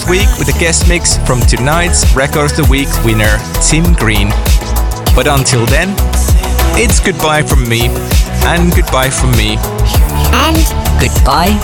week with a guest mix from tonight's Record of the Week winner, Tim Green. But until then, it's goodbye from me, and goodbye from me. And goodbye